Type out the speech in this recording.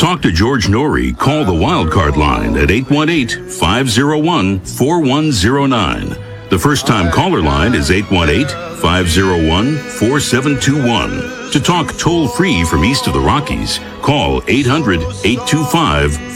talk to George Norrie, call the Wildcard line at 818-501-4109. The first-time caller line is 818-501-4721. To talk toll-free from east of the Rockies, call 800-825